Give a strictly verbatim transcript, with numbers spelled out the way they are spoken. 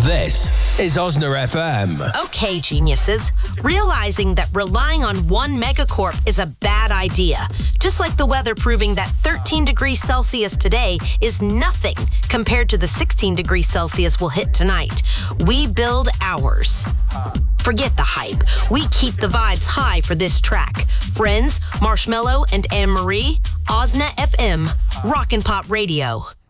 This is Osna F M. Okay, geniuses. Realizing that relying on one megacorp is a bad idea. Just like the weather proving that thirteen degrees Celsius today is nothing compared to the sixteen degrees Celsius we'll hit tonight. We build ours. Forget the hype. We keep the vibes high for this track. Friends, Marshmello, and Anne Marie, Osna F M, Rockin' Pop Radio.